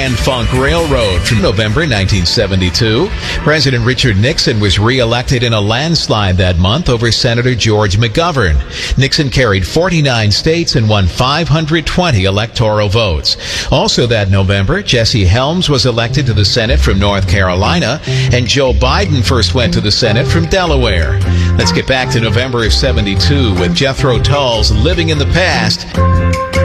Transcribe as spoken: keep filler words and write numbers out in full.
Grand Funk Railroad from November nineteen seventy-two. President Richard Nixon was re-elected in a landslide that month over Senator George McGovern. Nixon carried forty-nine states and won five hundred twenty electoral votes. Also that November, Jesse Helms was elected to the Senate from North Carolina, and Joe Biden first went to the Senate from Delaware. Let's get back to November of seventy-two with Jethro Tull's Living in the Past.